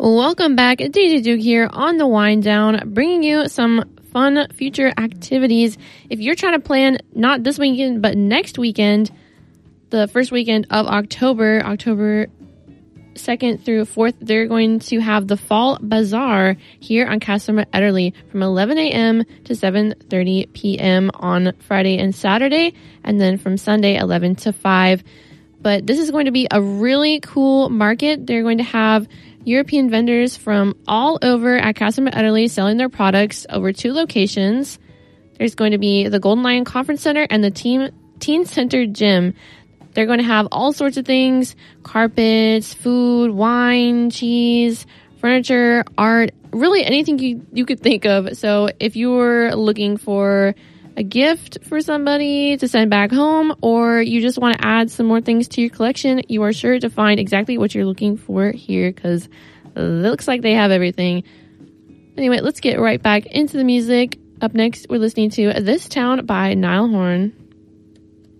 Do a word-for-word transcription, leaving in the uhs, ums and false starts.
Welcome back. D J Duke here on the Wind Down, bringing you some fun future activities. If you're trying to plan not this weekend, but next weekend, the first weekend of October, October second through fourth, they're going to have the Fall Bazaar here on Casanova Ederle from eleven a.m. to seven thirty p.m. on Friday and Saturday, and then from Sunday eleven to five. But this is going to be a really cool market. They're going to have European vendors from all over at Casanova Ederle selling their products over two locations. There's going to be the Golden Lion Conference Center and the Teen, Teen Center Gym. They're going to have all sorts of things: carpets, food, wine, cheese, furniture, art, really anything you, you could think of. So if you're looking for a gift for somebody to send back home, or you just want to add some more things to your collection, you are sure to find exactly what you're looking for here, because it looks like they have everything. Anyway, let's get right back into the music. Up next, we're listening to This Town by Niall Horan.